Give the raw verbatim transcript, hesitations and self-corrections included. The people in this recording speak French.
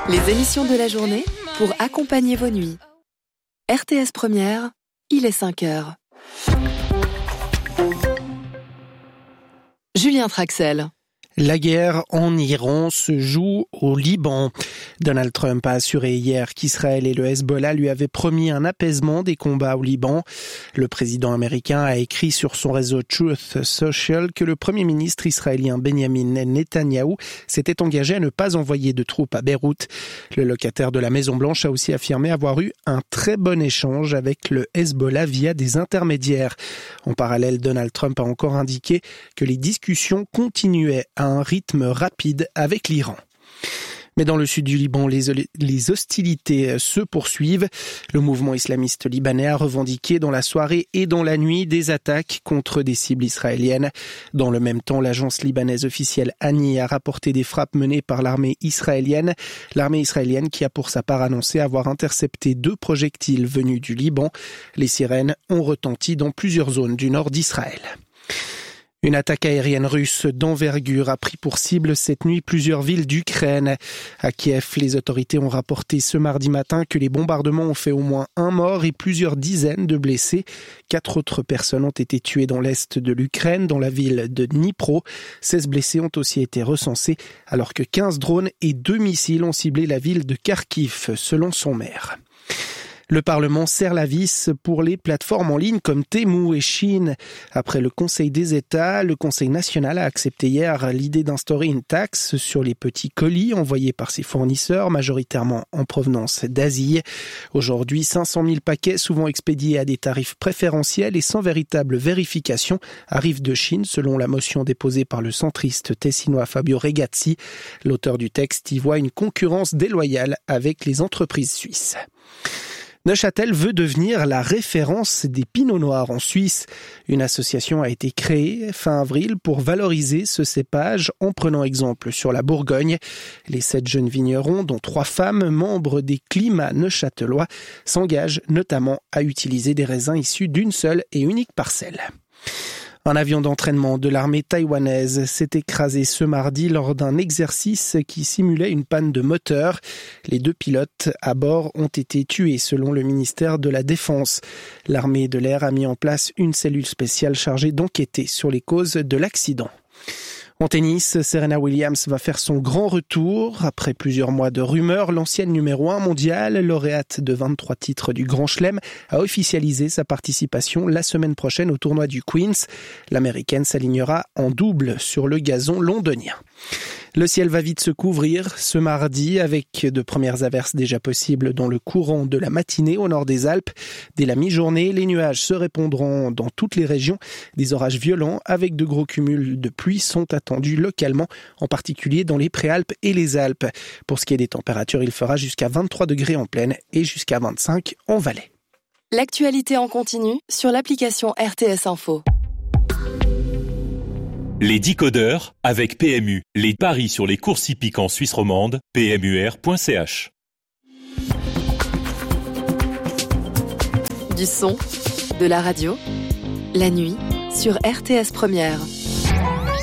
Les émissions de la journée pour accompagner vos nuits. R T S Première, il est cinq heures. Julien Traxel. La guerre en Iran se joue au Liban. Donald Trump a assuré hier qu'Israël et le Hezbollah lui avaient promis un apaisement des combats au Liban. Le président américain a écrit sur son réseau Truth Social que le premier ministre israélien Benjamin Netanyahou s'était engagé à ne pas envoyer de troupes à Beyrouth. Le locataire de la Maison-Blanche a aussi affirmé avoir eu un très bon échange avec le Hezbollah via des intermédiaires. En parallèle, Donald Trump a encore indiqué que les discussions continuaient à un rythme rapide avec l'Iran. Mais dans le sud du Liban, les, les hostilités se poursuivent. Le mouvement islamiste libanais a revendiqué dans la soirée et dans la nuit des attaques contre des cibles israéliennes. Dans le même temps, l'agence libanaise officielle Ani a rapporté des frappes menées par l'armée israélienne. L'armée israélienne qui a pour sa part annoncé avoir intercepté deux projectiles venus du Liban. Les sirènes ont retenti dans plusieurs zones du nord d'Israël. Une attaque aérienne russe d'envergure a pris pour cible cette nuit plusieurs villes d'Ukraine. À Kiev, les autorités ont rapporté ce mardi matin que les bombardements ont fait au moins un mort et plusieurs dizaines de blessés. Quatre autres personnes ont été tuées dans l'est de l'Ukraine, dans la ville de Dnipro. seize blessés ont aussi été recensés, alors que quinze drones et deux missiles ont ciblé la ville de Kharkiv, selon son maire. Le Parlement serre la vis pour les plateformes en ligne comme Temu et Shein. Après le Conseil des États, le Conseil national a accepté hier l'idée d'instaurer une taxe sur les petits colis envoyés par ses fournisseurs, majoritairement en provenance d'Asie. Aujourd'hui, cinq cent mille paquets, souvent expédiés à des tarifs préférentiels et sans véritable vérification, arrivent de Chine, selon la motion déposée par le centriste tessinois Fabio Regazzi. L'auteur du texte y voit une concurrence déloyale avec les entreprises suisses. Neuchâtel veut devenir la référence des pinots noirs en Suisse. Une association a été créée fin avril pour valoriser ce cépage en prenant exemple sur la Bourgogne. Les sept jeunes vignerons, dont trois femmes, membres des climats neuchâtelois, s'engagent notamment à utiliser des raisins issus d'une seule et unique parcelle. Un avion d'entraînement de l'armée taïwanaise s'est écrasé ce mardi lors d'un exercice qui simulait une panne de moteur. Les deux pilotes à bord ont été tués selon le ministère de la Défense. L'armée de l'air a mis en place une cellule spéciale chargée d'enquêter sur les causes de l'accident. En tennis, Serena Williams va faire son grand retour. Après plusieurs mois de rumeurs, l'ancienne numéro un mondiale, lauréate de vingt-trois titres du Grand Chelem, a officialisé sa participation la semaine prochaine au tournoi du Queens. L'américaine s'alignera en double sur le gazon londonien. Le ciel va vite se couvrir ce mardi avec de premières averses déjà possibles dans le courant de la matinée au nord des Alpes. Dès la mi-journée, les nuages se répandront dans toutes les régions. Des orages violents avec de gros cumuls de pluie sont attendus localement, en particulier dans les Préalpes et les Alpes. Pour ce qui est des températures, il fera jusqu'à vingt-trois degrés en plaine et jusqu'à vingt-cinq en vallée. L'actualité en continu sur l'application R T S Info. Les décodeurs avec P M U. Les paris sur les courses hippiques en Suisse romande, p m u r point c h. Du son, de la radio, la nuit sur R T S Première.